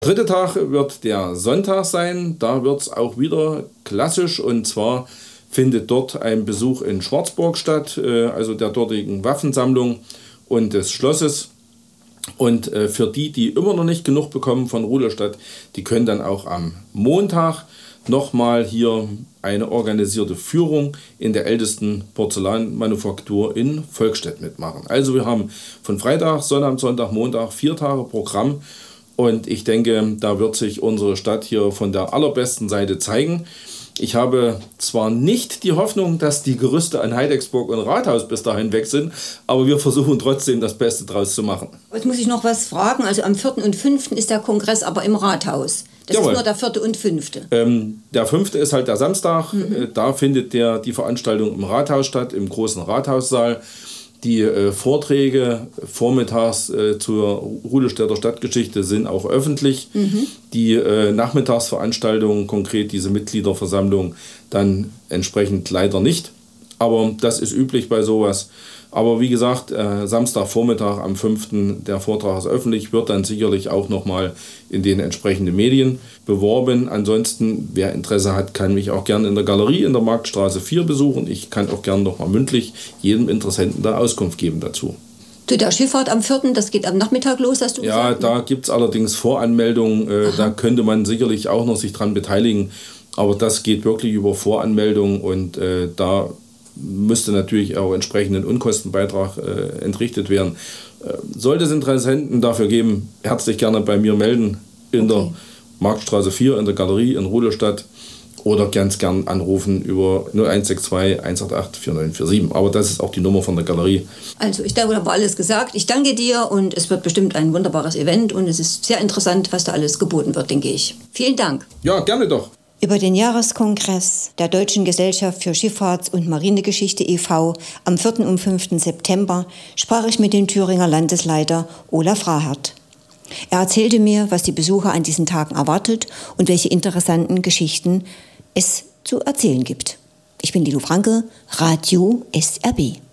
Dritte Tag wird der Sonntag sein. Da wird es auch wieder klassisch, und zwar findet dort ein Besuch in Schwarzburg statt, also der dortigen Waffensammlung und des Schlosses. Und für die immer noch nicht genug bekommen von Rudolstadt, die können dann auch am Montag nochmal hier eine organisierte Führung in der ältesten Porzellanmanufaktur in Volkstedt mitmachen. Also wir haben von Freitag, Sonnabend, Sonntag, Montag 4 Tage Programm. Und ich denke, da wird sich unsere Stadt hier von der allerbesten Seite zeigen. Ich habe zwar nicht die Hoffnung, dass die Gerüste an Heidecksburg und Rathaus bis dahin weg sind, aber wir versuchen trotzdem das Beste draus zu machen. Jetzt muss ich noch was fragen. Also am 4. und 5. ist der Kongress aber im Rathaus. Das Jawohl. Ist nur der 4. und 5. Der 5. ist halt der Samstag. Da findet die Veranstaltung im Rathaus statt, im großen Rathaussaal. Die Vorträge vormittags zur Rudolstädter Stadtgeschichte sind auch öffentlich. Die Nachmittagsveranstaltungen, konkret diese Mitgliederversammlung, dann entsprechend leider nicht. Aber das ist üblich bei sowas. Aber wie gesagt, Samstagvormittag am 5. der Vortrag ist öffentlich, wird dann sicherlich auch nochmal in den entsprechenden Medien beworben. Ansonsten, wer Interesse hat, kann mich auch gerne in der Galerie in der Marktstraße 4 besuchen. Ich kann auch gerne nochmal mündlich jedem Interessenten da Auskunft geben dazu. Zu der Schifffahrt am 4., das geht am Nachmittag los, hast du gesagt? Ja, da gibt es allerdings Voranmeldungen. Da könnte man sicherlich auch noch sich dran beteiligen. Aber das geht wirklich über Voranmeldung, und da müsste natürlich auch entsprechenden Unkostenbeitrag entrichtet werden. Sollte es Interessenten dafür geben, herzlich gerne bei mir melden in der Marktstraße 4 in der Galerie in Rudolstadt, oder ganz gern anrufen über 0162 188 4947. Aber das ist auch die Nummer von der Galerie. Also ich glaube, da war alles gesagt. Ich danke dir, und es wird bestimmt ein wunderbares Event, und es ist sehr interessant, was da alles geboten wird, denke ich. Vielen Dank. Ja, gerne doch. Über den Jahreskongress der Deutschen Gesellschaft für Schifffahrts- und Marinegeschichte e.V. am 4. und 5. September sprach ich mit dem Thüringer Landesleiter Olaf Rahert. Er erzählte mir, was die Besucher an diesen Tagen erwartet und welche interessanten Geschichten es zu erzählen gibt. Ich bin Dilo Franke, Radio SRB.